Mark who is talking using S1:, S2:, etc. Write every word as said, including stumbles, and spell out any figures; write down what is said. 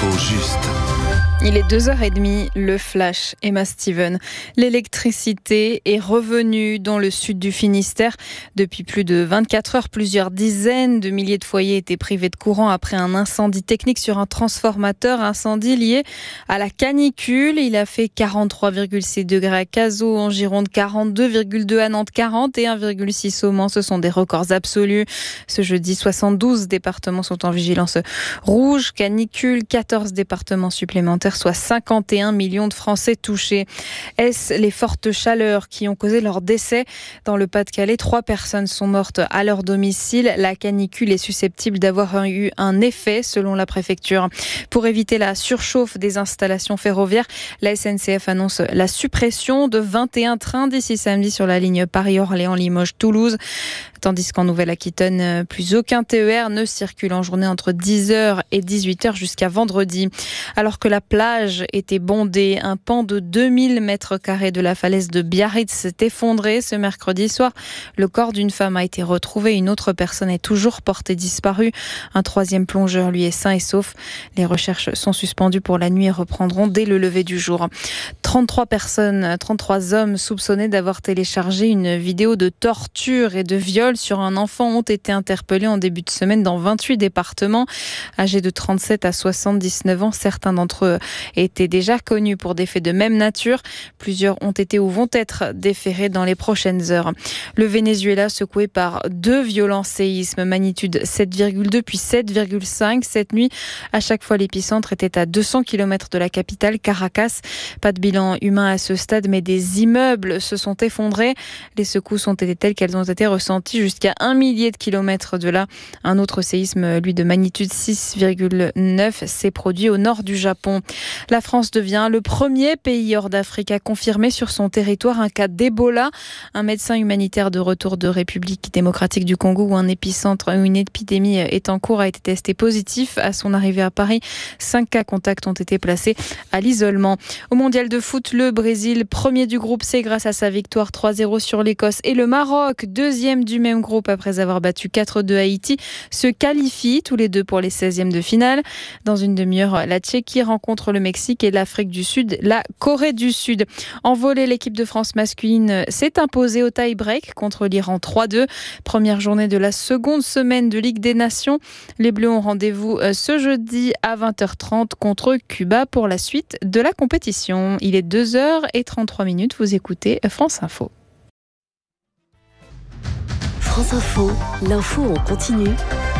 S1: L'info juste.
S2: Il est deux heures trente, le flash. Emma Steven. L'électricité est revenue dans le sud du Finistère. Depuis plus de vingt-quatre heures, plusieurs dizaines de milliers de foyers étaient privés de courant après un incendie technique sur un transformateur. Incendie lié à la canicule. Il a fait quarante-trois virgule six degrés à Cazaux, en Gironde quarante-deux virgule deux à Nantes, quarante et un virgule six au Mans. Ce sont des records absolus. Ce jeudi, soixante-douze départements sont en vigilance rouge. Canicule, quatorze départements supplémentaires, soit cinquante et un millions de Français touchés. Est-ce les fortes chaleurs qui ont causé leur décès? Dans le Pas-de-Calais, trois personnes sont mortes à leur domicile. La canicule est susceptible d'avoir eu un effet, selon la préfecture. Pour éviter la surchauffe des installations ferroviaires, la S N C F annonce la suppression de vingt et un trains d'ici samedi sur la ligne Paris-Orléans-Limoges-Toulouse. Tandis qu'en Nouvelle-Aquitaine, plus aucun T E R ne circule en journée entre dix heures et dix-huit heures jusqu'à vendredi. Alors que la plage était bondée, un pan de deux mille mètres carrés de la falaise de Biarritz s'est effondré ce mercredi soir. Le corps d'une femme a été retrouvé. Une autre personne est toujours portée disparue. Un troisième plongeur, lui, est sain et sauf. Les recherches sont suspendues pour la nuit et reprendront dès le lever du jour. trente-trois personnes, trente-trois hommes soupçonnés d'avoir téléchargé une vidéo de torture et de viol sur un enfant ont été interpellés en début de semaine dans vingt-huit départements. Âgés de trente-sept à soixante-dix-neuf ans, certains d'entre eux étaient déjà connus pour des faits de même nature. Plusieurs ont été ou vont être déférés dans les prochaines heures. Le Venezuela secoué par deux violents séismes, magnitude sept virgule deux puis sept virgule cinq cette nuit. À chaque fois, l'épicentre était à deux cents kilomètres de la capitale, Caracas. Pas de bilan humain à ce stade, mais des immeubles se sont effondrés. Les secousses ont été telles qu'elles ont été ressenties jusqu'à un millier de kilomètres de là. Un autre séisme, lui de magnitude six virgule neuf, s'est produit au nord du Japon. La France devient le premier pays hors d'Afrique à confirmer sur son territoire un cas d'Ebola. Un médecin humanitaire de retour de République démocratique du Congo, où un épicentre où une épidémie est en cours, a été testé positif. À son arrivée à Paris, cinq cas contacts ont été placés à l'isolement. Au mondial de foot, le Brésil, premier du groupe C grâce à sa victoire trois zéro sur l'Écosse, et le Maroc, deuxième du même groupe après avoir battu quatre deux Haïti, se qualifient tous les deux pour les seizièmes de finale. Dans une demi-heure, la Tchéquie rencontre le Mexique et l'Afrique du Sud, la Corée du Sud. En volley, l'équipe de France masculine s'est imposée au tie-break contre l'Iran trois deux. Première journée de la seconde semaine de Ligue des Nations. Les Bleus ont rendez-vous ce jeudi à vingt heures trente contre Cuba pour la suite de la compétition. Il est deux heures trente-trois minutes. Vous écoutez France Info.
S3: France Info, l'info en continu.